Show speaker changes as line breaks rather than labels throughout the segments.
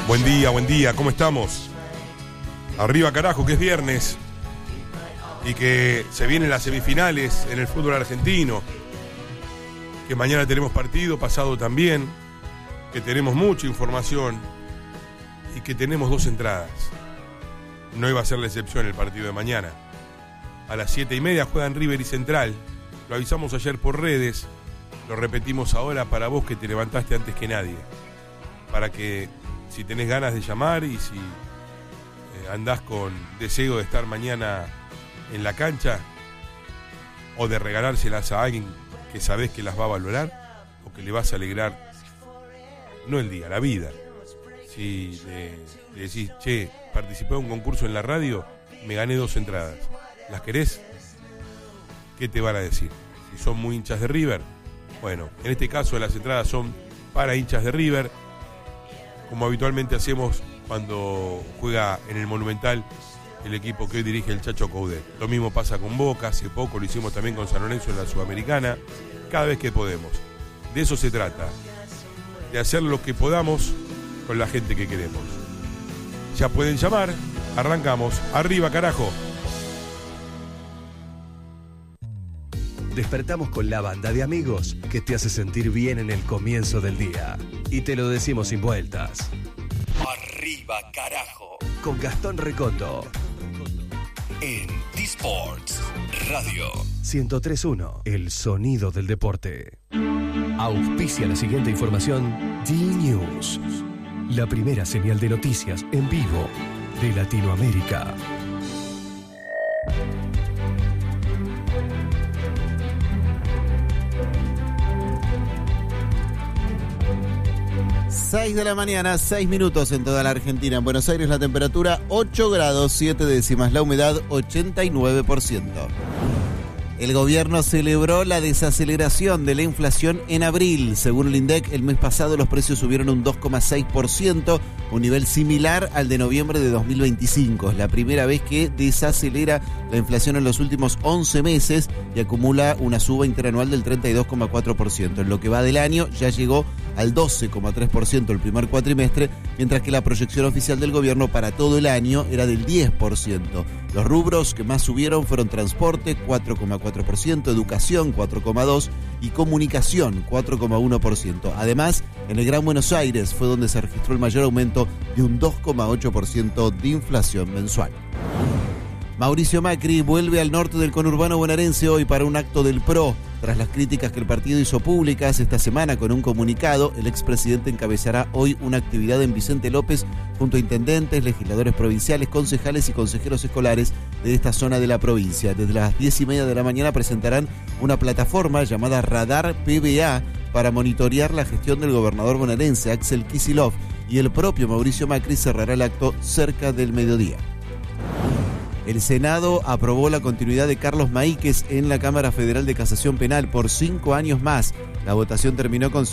Buen día, ¿cómo estamos? Arriba carajo, que es viernes y que se vienen las semifinales en el fútbol argentino, que mañana tenemos partido, pasado también, que tenemos mucha información y que tenemos 2 entradas. No iba a ser la excepción el partido de mañana. A las 7:30 juegan River y Central. Lo avisamos ayer por redes, lo repetimos ahora para vos que te levantaste antes que nadie. Para que si tenés ganas de llamar y si andás con deseo de estar mañana en la cancha o de regalárselas a alguien que sabés que las va a valorar o que le vas a alegrar, no el día, la vida. Si le decís, che, participé de un concurso en la radio, me gané 2 entradas. ¿Las querés? ¿Qué te van a decir? Si son muy hinchas de River, bueno, en este caso las entradas son para hinchas de River, como habitualmente hacemos cuando juega en el Monumental el equipo que hoy dirige el Chacho Coudet. Lo mismo pasa con Boca, hace poco lo hicimos también con San Lorenzo en la Sudamericana, cada vez que podemos. De eso se trata, de hacer lo que podamos con la gente que queremos. Ya pueden llamar, arrancamos. Arriba carajo.
Despertamos con la banda de amigos que te hace sentir bien en el comienzo del día. Y te lo decimos sin vueltas. Arriba, carajo. Con Gastón Recondo. En D-Sports Radio 103.1, el sonido del deporte. Auspicia la siguiente información D-News. La primera señal de noticias en vivo de Latinoamérica.
6 de la mañana, 6 minutos en toda la Argentina. En Buenos Aires la temperatura 8 grados 7 décimas, la humedad 89%. El gobierno celebró la desaceleración de la inflación en abril. Según el INDEC, el mes pasado los precios subieron un 2,6%, un nivel similar al de noviembre de 2025. Es la primera vez que desacelera la inflación en los últimos 11 meses y acumula una suba interanual del 32,4%. En lo que va del año ya llegó al 12,3% el primer cuatrimestre, mientras que la proyección oficial del gobierno para todo el año era del 10%. Los rubros que más subieron fueron transporte, 4,4%, educación, 4,2% y comunicación, 4,1%. Además, en el Gran Buenos Aires fue donde se registró el mayor aumento de un 2,8% de inflación mensual. Mauricio Macri vuelve al norte del conurbano bonaerense hoy para un acto del PRO. Tras las críticas que el partido hizo públicas esta semana con un comunicado, el expresidente encabezará hoy una actividad en Vicente López junto a intendentes, legisladores provinciales, concejales y consejeros escolares de esta zona de la provincia. Desde las 10:30 de la mañana presentarán una plataforma llamada Radar PBA para monitorear la gestión del gobernador bonaerense Axel Kicillof, y el propio Mauricio Macri cerrará el acto cerca del mediodía. El Senado aprobó la continuidad de Carlos Maíquez en la Cámara Federal de Casación Penal por 5 años más. La votación terminó con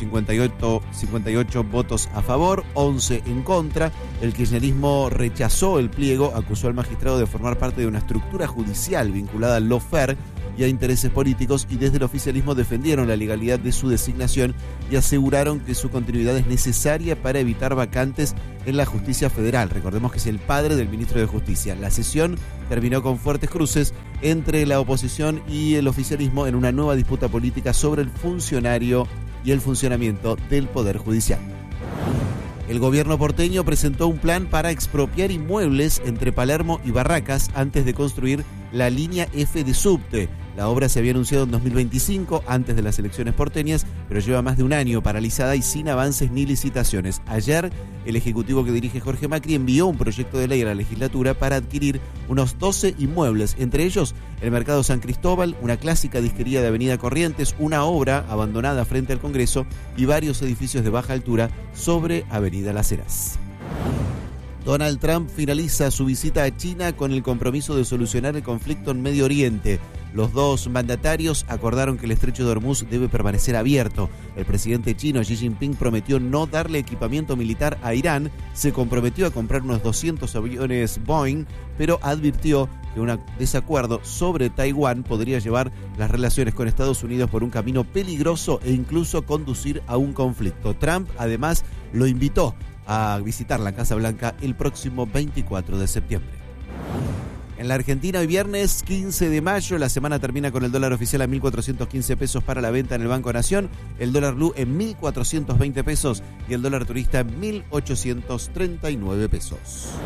58 votos a favor, 11 en contra. El kirchnerismo rechazó el pliego, acusó al magistrado de formar parte de una estructura judicial vinculada al lawfare y a intereses políticos, y desde el oficialismo defendieron la legalidad de su designación y aseguraron que su continuidad es necesaria para evitar vacantes en la justicia federal. Recordemos que es el padre del ministro de Justicia. La sesión terminó con fuertes cruces entre la oposición y el oficialismo en una nueva disputa política sobre el funcionario y el funcionamiento del Poder Judicial. El gobierno porteño presentó un plan para expropiar inmuebles entre Palermo y Barracas antes de construir la línea F de subte. La obra se había anunciado en 2025, antes de las elecciones porteñas, pero lleva más de un año paralizada y sin avances ni licitaciones. Ayer, el ejecutivo que dirige Jorge Macri envió un proyecto de ley a la legislatura para adquirir unos 12 inmuebles, entre ellos el Mercado San Cristóbal, una clásica disquería de Avenida Corrientes, una obra abandonada frente al Congreso y varios edificios de baja altura sobre Avenida Las Heras. Donald Trump finaliza su visita a China con el compromiso de solucionar el conflicto en Medio Oriente. Los dos mandatarios acordaron que el estrecho de Hormuz debe permanecer abierto. El presidente chino Xi Jinping prometió no darle equipamiento militar a Irán, se comprometió a comprar unos 200 aviones Boeing, pero advirtió que un desacuerdo sobre Taiwán podría llevar las relaciones con Estados Unidos por un camino peligroso e incluso conducir a un conflicto. Trump, además, lo invitó a visitar la Casa Blanca el próximo 24 de septiembre. En la Argentina, hoy viernes 15 de mayo, la semana termina con el dólar oficial a 1.415 pesos para la venta en el Banco Nación, el dólar blue en 1.420 pesos y el dólar turista en 1.839 pesos.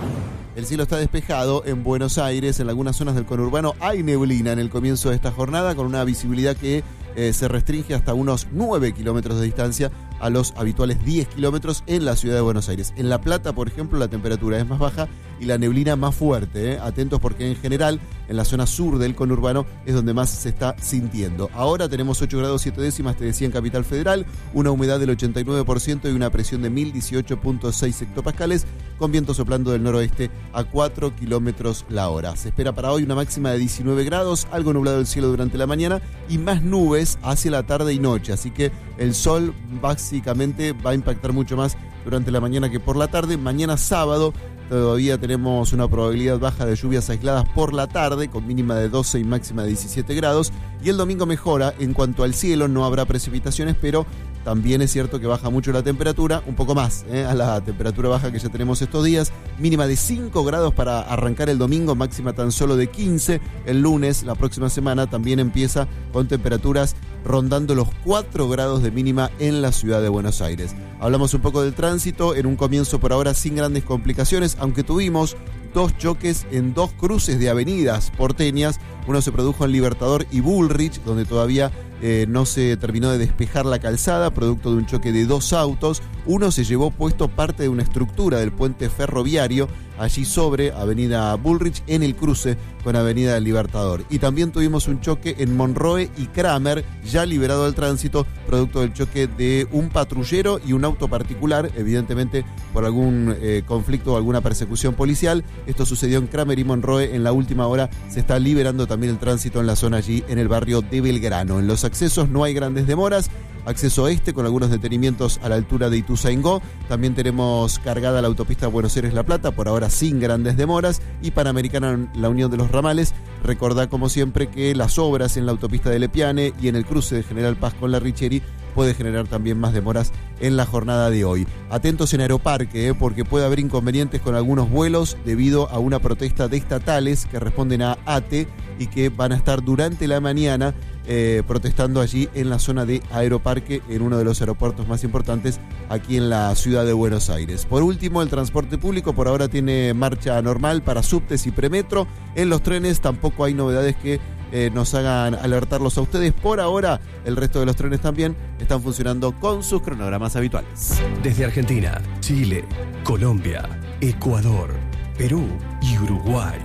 El cielo está despejado en Buenos Aires, en algunas zonas del conurbano hay neblina en el comienzo de esta jornada, con una visibilidad que se restringe hasta unos 9 kilómetros de distancia a los habituales 10 kilómetros en la ciudad de Buenos Aires. En La Plata, por ejemplo, la temperatura es más baja y la neblina más fuerte. Atentos porque en general en la zona sur del conurbano es donde más se está sintiendo. Ahora tenemos 8 grados 7 décimas, te decía, en Capital Federal, una humedad del 89% y una presión de 1018.6 hectopascales, con viento soplando del noroeste a 4 kilómetros la hora. Se espera para hoy una máxima de 19 grados, algo nublado el cielo durante la mañana y más nubes hacia la tarde y noche, así que el sol básicamente va a impactar mucho más durante la mañana que por la tarde. Mañana sábado todavía tenemos una probabilidad baja de lluvias aisladas por la tarde, con mínima de 12 y máxima de 17 grados. Y el domingo mejora en cuanto al cielo, no habrá precipitaciones, pero también es cierto que baja mucho la temperatura, un poco más a la temperatura baja que ya tenemos estos días. Mínima de 5 grados para arrancar el domingo, máxima tan solo de 15. El lunes, la próxima semana, también empieza con temperaturas rondando los 4 grados de mínima en la ciudad de Buenos Aires. Hablamos un poco del tránsito, en un comienzo por ahora sin grandes complicaciones, aunque tuvimos 2 choques en 2 cruces de avenidas porteñas. Uno se produjo en Libertador y Bullrich, donde todavía no se terminó de despejar la calzada, producto de un choque de 2 autos. Uno se llevó puesto parte de una estructura del puente ferroviario allí sobre Avenida Bullrich, en el cruce con Avenida Libertador. Y también tuvimos un choque en Monroe y Kramer, ya liberado del tránsito, producto del choque de un patrullero y un auto particular, evidentemente por algún conflicto o alguna persecución policial. Esto sucedió en Kramer y Monroe. En la última hora se está liberando también el tránsito en la zona allí, en el barrio de Belgrano. En los accesos no hay grandes demoras. Acceso este con algunos detenimientos a la altura de Ituzaingó. También tenemos cargada la autopista Buenos Aires-La Plata, por ahora sin grandes demoras. Y Panamericana, la Unión de los Ramales. Recordá como siempre que las obras en la autopista de Lepiane y en el cruce de General Paz con la Richeri puede generar también más demoras en la jornada de hoy. Atentos en Aeroparque, porque puede haber inconvenientes con algunos vuelos debido a una protesta de estatales que responden a ATE y que van a estar durante la mañana protestando allí en la zona de Aeroparque, en uno de los aeropuertos más importantes aquí en la ciudad de Buenos Aires. Por último, el transporte público por ahora tiene marcha normal para subtes y premetro. En los trenes tampoco hay novedades que nos hagan alertarlos a ustedes. Por ahora, el resto de los trenes también están funcionando con sus cronogramas habituales.
Desde Argentina, Chile, Colombia, Ecuador, Perú y Uruguay.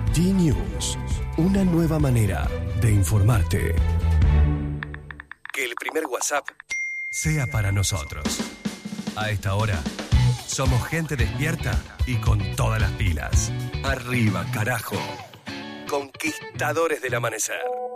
D-News, una nueva manera de informarte. Que el primer WhatsApp sea para nosotros. A esta hora, somos gente despierta y con todas las pilas. Arriba, carajo. Conquistadores del amanecer.